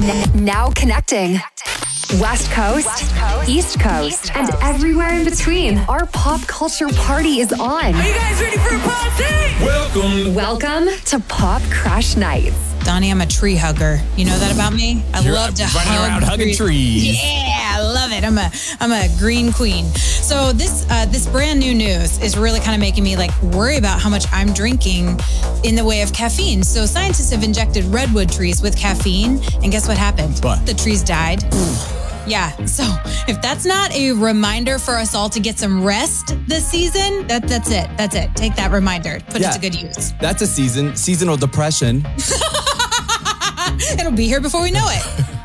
Now connecting. West Coast, East Coast, and everywhere in between. Our pop culture party is on. Are you guys ready for a party? Welcome to Pop Crush Nights. Donnie, I'm a tree hugger. You know that about me? I love to running around hugging trees. Yeah, I love it. I'm a green queen. So this brand new news is really kind of making me worry about how much I'm drinking in the way of caffeine. So scientists have injected redwood trees with caffeine, and guess what happened? What? The trees died. Yeah, so if that's not a reminder for us all to get some rest this season, that's it. That's it. Take that reminder. Put it to good use. That's a seasonal depression. It'll be here before we know it.